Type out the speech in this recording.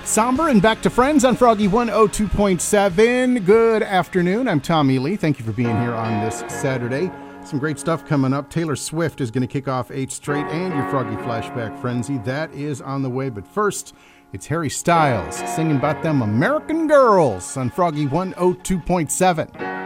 Somber and back to Friends on Froggy 102.7. Good afternoon. I'm Tommy Lee. Thank you for being here on this Saturday. Some great stuff coming up. Taylor Swift is going to kick off 8 Straight and your Froggy Flashback Frenzy. That is on the way. But first, it's Harry Styles singing about them American Girls on Froggy 102.7.